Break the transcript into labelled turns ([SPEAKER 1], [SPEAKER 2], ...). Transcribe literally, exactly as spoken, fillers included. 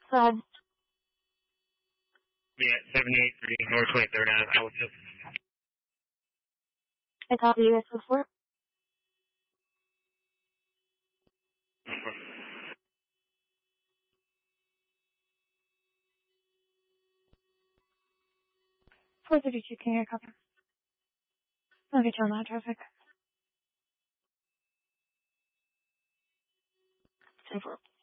[SPEAKER 1] Sub.
[SPEAKER 2] Yeah, seventy-eight three North twenty-third Ave, Alpha.
[SPEAKER 1] I copy you guys before. four thirty-two, can you hear copy? I'll get you on that traffic. ten four.